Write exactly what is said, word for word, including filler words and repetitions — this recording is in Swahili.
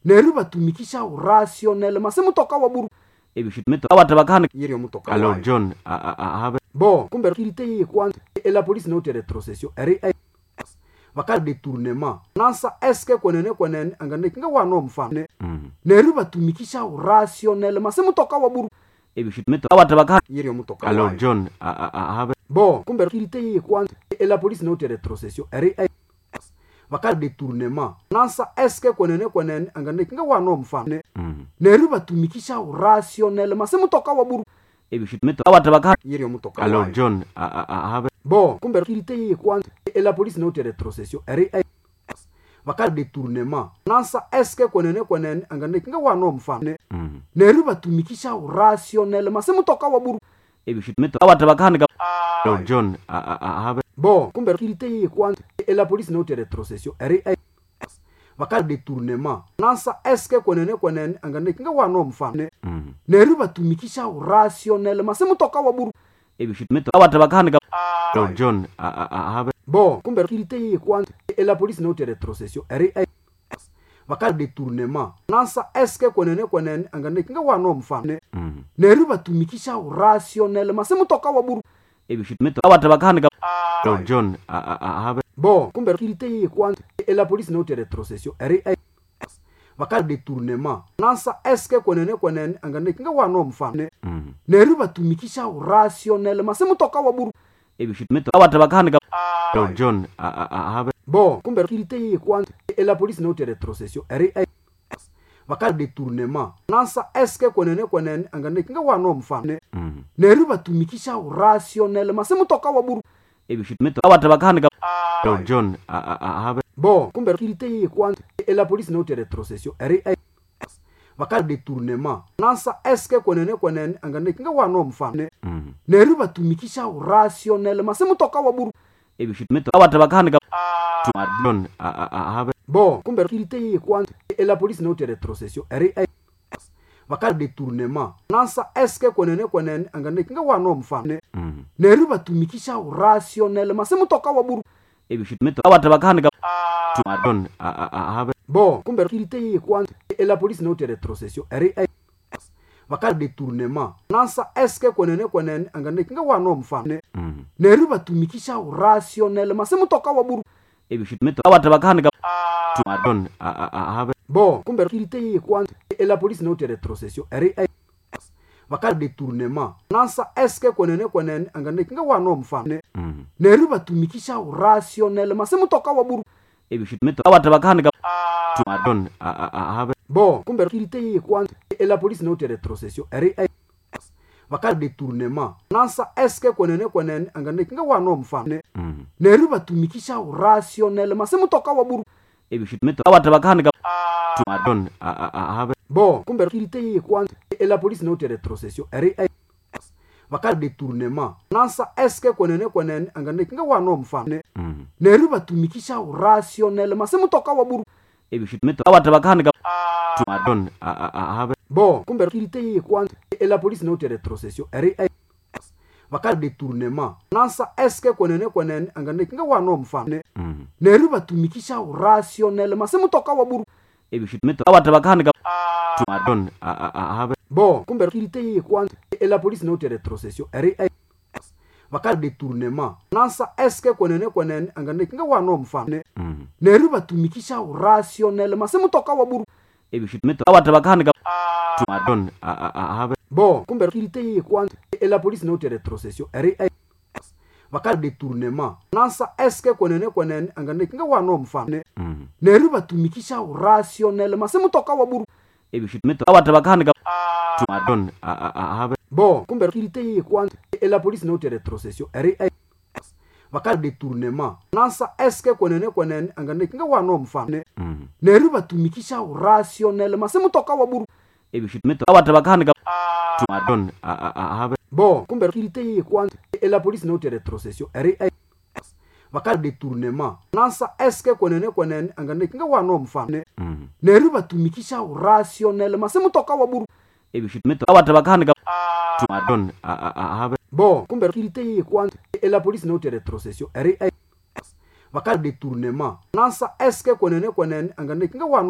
neru batumikisha rationnel masemu toka waburu ebishitmeto abatabakane yiri mutoka alors John habe bon kumbe kilite yi kwanza et la police note rétrocession eri bakal détournement nansa eske konene konene angane kinga wano mfane mm. neru batumikisha rationnel masemu toka waburu ebishitmeto abatabakane yiri mutoka alors John habe bon kumbe kilite yi kwanza et la police note rétrocession eri bakal détournement nansa eske konene konene angane kinga wano mfane mm. neru batumikisha rationnel masemu toka waburu ebishitmeto abatabakane yiri mutoka alors John habe bon kumbe kilite yi kwanza et la police note rétrocession eri bakal détournement nansa eske konene konene angane kinga wano mfane mm. neru batumikisha rationnel masemu toka waburu ebishitmeto abatabakane alors John habe bon kumbe kilite yi kwanza et la police note rétrocession eri bakal détournement nansa eske konene konene angane kinga wano mfane mm. neru batumikisha rationnel masemu toka waburu ebishitmeto abatabakane alors John habe bon kumbe kilite yi kwanza et la police note rétrocession eri bakal détournement nansa eske konene konene angane kinga wano mfane mm. neru batumikisha rationnel masemu toka waburu ebishitmeto abatabakane alors John habe bon kumbe kilite yi kwanza et la police note rétrocession eri bakal détournement nansa eske konene konene angane kinga wano mfane mm. neru batumikisha rationnel masemu toka waburu ebishitmeto abatabakane alors John habe bon kumbe kilite yi kwanza et la police note rétrocession eri bakal détournement nansa eske konene konene angane kinga wano mfane mm. neru batumikisha rationnel masemu toka waburu ebishitmeto abatabakane alors John habe bon kumbe kilite yi kwanza et la police note rétrocession eri bakal détournement nansa eske konene konene angane kinga wano mfane mm. neru batumikisha rationnel masemu toka waburu ebishitmeto abatabakane John habe bon kumbe kilite yi kwanza et la police note rétrocession eri bakal détournement nansa eske konene konene angane kinga wano mfane mm. neru batumikisha rationnel masemu toka waburu ebishitmeto abatabakane John habe bon kumbe kilite yi kwanza et la police note rétrocession eri bakal détournement nansa eske konene konene angane kinga wano mfane mm. neru batumikisha rationnel masemu toka waburu ebishitmeto abatabakane John habe bon kumbe kilite yi kwanza et la police note rétrocession eri bakal détournement nansa eske konene konene angane kinga wano mfane mm. neru batumikisha rationnel masemu toka waburu ebishitmeto abatabakane John habe bon kumbe kilite yi kwanza et la police note rétrocession eri bakal détournement nansa eske konene konene angane kinga wano mfane mm. neru batumikisha rationnel masemu toka waburu ebishitmeto abatabakane John habe bon kumbe kilite yi kwanza et la police note rétrocession eri bakal détournement nansa eske konene konene angane kinga wano mfane mm. neru batumikisha rationnel masemu toka waburu ebishitmeto abatabakane John habe bon kumbe kilite yi kwanza et la police note rétrocession eri bakal détournement nansa eske konene konene angane kinga wano mfane mm. neru batumikisha rationnel masemu toka waburu ebishitmeto abatabakane John habe bon kumbe kilite yi kwanza et la police note rétrocession eri bakal détournement nansa eske konene konene angane kinga wano mfane mm. neru batumikisha rationnel masemu toka waburu ebishitmeto abatabakane John habe bon kumbe kilite yi kwanza et la police note rétrocession eri bakal détournement nansa eske konene konene angane kinga wano mfane mm. neru batumikisha rationnel masemu toka waburu ebishitmeto abatabakane John habe bon kumbe kilite yi kwanza et la police note rétrocession eri bakal détournement nansa eske konene konene angane kinga wano mfane mm. neru batumikisha rationnel masemu toka waburu ebishitmeto abatabakane John habe bon kumbe kilite yi kwanza et la police note rétrocession eri bakal détournement nansa eske konene konene angane kinga wano mfane mm. neru batumikisha rationnel masemu toka waburu ebishitmeto abatabakane John habe bon kumbe kilite yi kwanza et la police note rétrocession eri bakal détournement nansa eske konene konene angane kinga wano